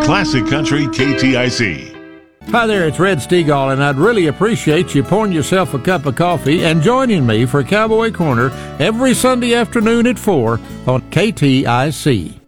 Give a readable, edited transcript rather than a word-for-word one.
Classic Country KTIC. Hi there, it's Red Stegall, and I'd really appreciate you pouring yourself a cup of coffee and joining me for Cowboy Corner every Sunday afternoon at 4 on KTIC.